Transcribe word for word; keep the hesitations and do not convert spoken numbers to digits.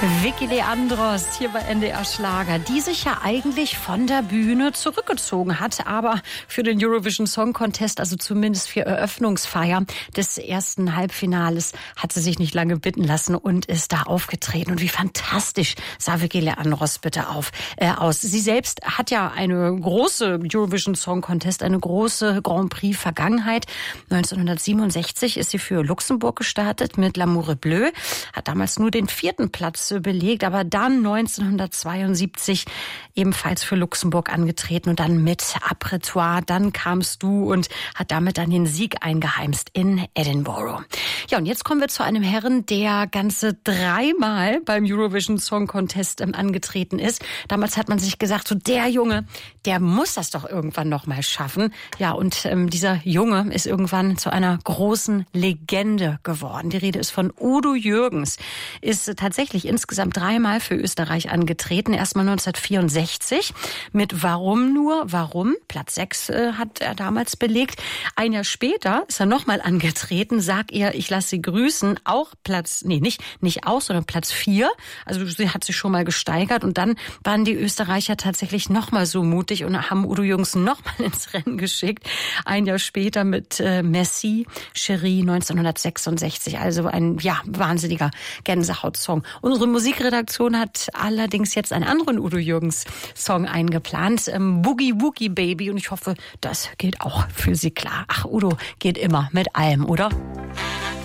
Vicky Leandros hier bei N D R Schlager, die sich ja eigentlich von der Bühne zurückgezogen hat, aber für den Eurovision Song Contest, also zumindest für Eröffnungsfeier des ersten Halbfinales, hat sie sich nicht lange bitten lassen und ist da aufgetreten. Und wie fantastisch sah Vicky Leandros bitte auf, äh, aus. Sie selbst hat ja eine große Eurovision Song Contest, eine große Grand Prix Vergangenheit. neunzehnhundertsiebenundsechzig ist sie für Luxemburg gestartet mit L'amour est bleu, hat damals nur den vierten Platz belegt, aber dann neunzehnhundertzweiundsiebzig ebenfalls für Luxemburg angetreten und dann mit Apretoire, dann kamst du und hat damit dann den Sieg eingeheimst in Edinburgh. Ja, und jetzt kommen wir zu einem Herren, der ganze dreimal beim Eurovision Song Contest ähm, angetreten ist. Damals hat man sich gesagt, so der Junge, der muss das doch irgendwann noch mal schaffen. Ja, und ähm, dieser Junge ist irgendwann zu einer großen Legende geworden. Die Rede ist von Udo Jürgens, ist tatsächlich insgesamt dreimal für Österreich angetreten. Erstmal neunzehnhundertvierundsechzig mit Warum nur? Warum? Platz sechs äh, hat er damals belegt. Ein Jahr später ist er nochmal angetreten. Sag ihr, ich lasse Sie grüßen. Auch Platz, nee, nicht, nicht auch, sondern Platz vier. Also sie hat sich schon mal gesteigert. Und dann waren die Österreicher tatsächlich nochmal so mutig und haben Udo Jürgens nochmal ins Rennen geschickt. Ein Jahr später mit äh, Merci, Cherie neunzehnhundertsechsundsechzig. Also ein, ja, wahnsinniger Gänsehautsong. Unsere Musikredaktion hat allerdings jetzt einen anderen Udo Jürgens Song eingeplant, ähm, Boogie Woogie Baby, und ich hoffe, das geht auch für Sie klar. Ach, Udo geht immer mit allem, oder?